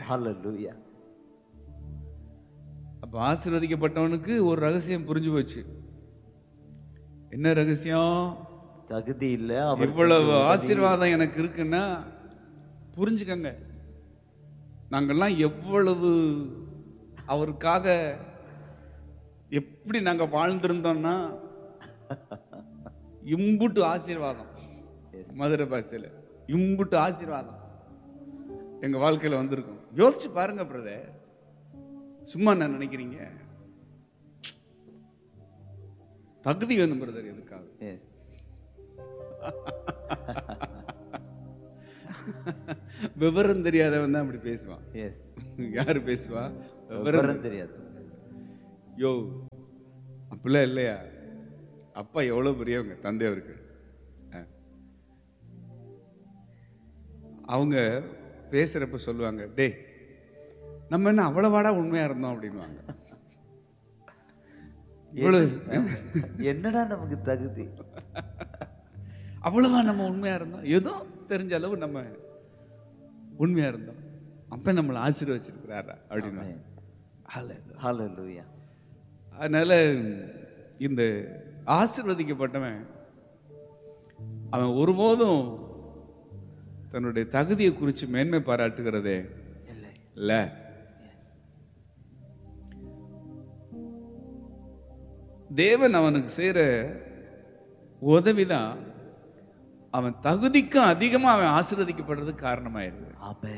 ஹalleluya. அப்ப ஆசீர்வதிக்கப்பட்டவனுக்கு ஒரு ரகசியம் புரிஞ்சு போச்சு. என்ன ரகசியம்? தகுதி இல்ல, இவ்வளவு ஆசீர்வாதம் எனக்கு இருக்குன்னா புரிஞ்சுக்கங்க, நாங்கெல்லாம் எவ்வளவு அவருக்காக எப்படி நாங்க வாழ்ந்திருந்தோம்னா இம்புட்டு ஆசீர்வாதம். மதுரை பாஷையில இம்புட்டு ஆசீர்வாதம் எங்க வாழ்க்கையில வந்திருக்கும். யோசிச்சு பாருங்க பிரதர், சும்மா என்ன நினைக்கிறீங்க? தகுதி வேணும் பிரதர். எதுக்காக? விவரம் தெரியாதவன் தான் அப்படி பேசுவான். யாரு பேசுவா? விவரம் தெரியாது. யோ அப்படிலாம் இல்லையா? அப்பா எவ்வளவு பெரியவங்க, தந்தை அவர்கள். அவங்க பேசுறப்ப சொல்லுவாங்க, டே நம்ம என்ன அவ்வளவாடா உண்மையா இருந்தோம் அப்படின்வாங்க. என்னடா நமக்கு தகுதி, அவ்வளவா நம்ம உண்மையா இருந்தோம், ஏதோ தெரிஞ்ச அளவு நம்ம உண்மையா இருந்தோம், அப்ப நம்மளை ஆசீர்வச்சிருக்கிறாரா அப்படின்னு. அதனால இந்த ஆசீர்வதிக்கப்பட்டவன் அவன் ஒருபோதும் தன்னுடைய தகுதியை குறித்து மேன்மை பாராட்டுகிறதே இல்ல. தேவன் அவனுக்கு செய்யற உதவிதான் அவன் தகுதிக்கும் அதிகமா அவன் ஆசீர்வதிக்கப்படுறதுக்கு காரணமாயிருக்கு.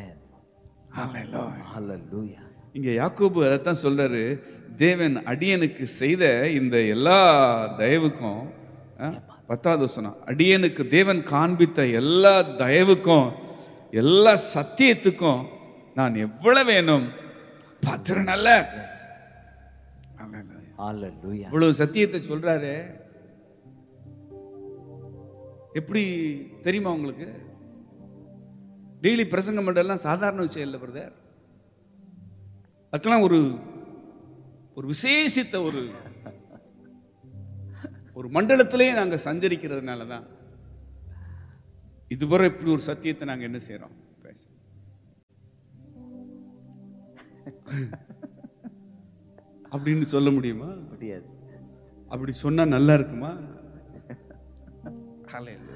இங்க யாக்கோபு அதைத்தான் சொல்றாரு, தேவன் அடியனுக்கு செய்த இந்த எல்லா தயவுக்கும், 10வது வசனம், அடியனுக்கு தேவன் காண்பித்த எல்லா தயவுக்கும் எல்லா சத்தியத்துக்கும் நான் எவ்வளவு வேணும் பாத்திரம் அல்ல. இவ்வளவு சத்தியத்தை சொல்றாரு. எப்படி தெரியுமா உங்களுக்கு? டெய்லி பிரசங்கம் பண்றதெல்லாம் சாதாரண விஷயம் இல்லை பிரதர். அதுக்கெல்லாம் ஒரு விசேஷித்த ஒரு மண்டலத்திலே நாங்க சஞ்சரிக்கிறதுனால தான் இதுவரை இப்படி ஒரு சத்தியத்தை நாங்க என்ன செய்யறோம். அப்படின்னு சொல்ல முடியுமா? முடியாது. அப்படி சொன்னா நல்லா இருக்குமா?